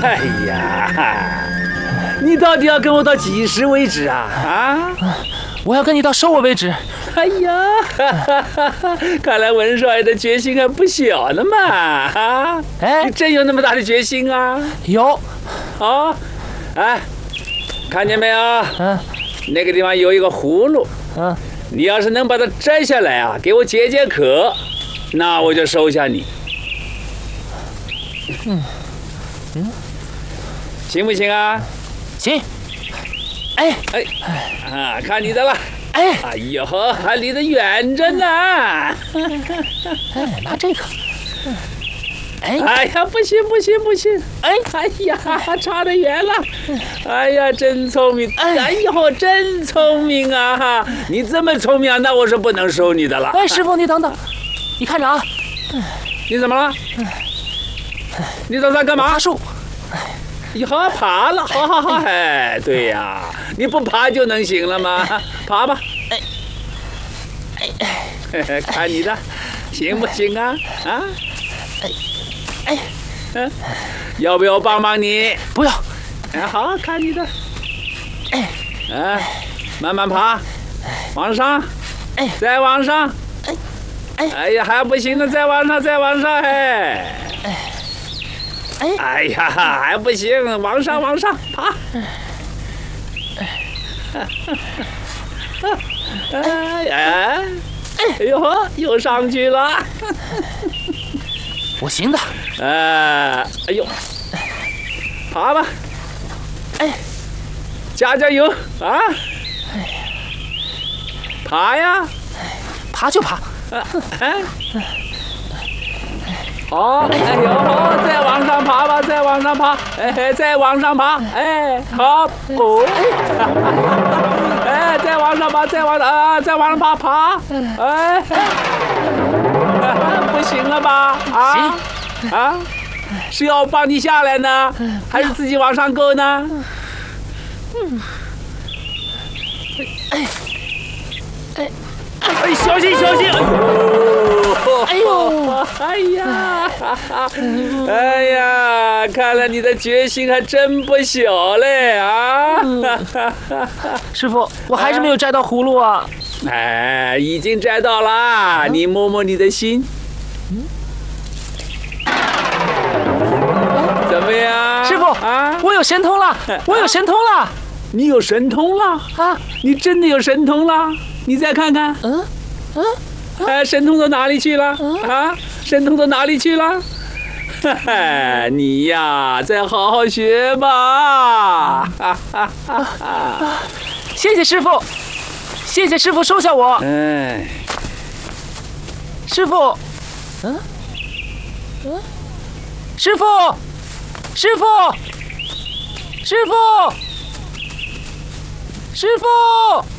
哎呀，你到底要跟我到几时为止啊？啊？ 我要跟你到收我为止。 哎呀，看来文少爷的决心还不小呢嘛！啊， 哎你真有那么大的决心啊？ 有， 啊，哎，看见没有？ 嗯那个地方有一个葫芦， 嗯， 你要是能把它摘下来啊，给我解解渴，那我就收下你。行不行啊？ 行。哎啊，看你的了。 哎哎呦，还离得远着呢。 哎，拿这个。 哎呀，不行！哎呀，差得远了。哎呀，真聪明！哎呦，真聪明啊！你这么聪明啊，那我是不能收你的了。 哎，师傅你等等，你看着啊。 你怎么了？你在干嘛？ 爬树。 以后爬了，好，哎，对呀，你不爬就能行了吗？爬吧。看你的，行不行啊？啊？要不要帮帮你？ 不要。 哎，好看你的。慢慢爬，往上，再往上。哎呀，还不行呢，再往上，哎呀，还不行，往上爬。哎呦，又上去了。 我行的。 哎呦，爬吧。加油啊！爬呀， 爬就爬。 好，哎呦，再往上爬吧，再往上爬，再往上爬，好，再往上爬，再往上爬，不行了吧？啊，是要帮你下来呢，还是自己往上够呢？小心！哎呀，看来你的决心还真不小嘞啊！ 师傅，我还是没有摘到葫芦啊。 哎，已经摘到了，你摸摸你的心。怎么样？ 师傅啊，我有神通了！你有神通了啊？你真的有神通了？你再看看。神通到哪里去了？啊，神通到哪里去了？你呀，再好好学吧。 谢谢师傅，收下我。师傅，师傅。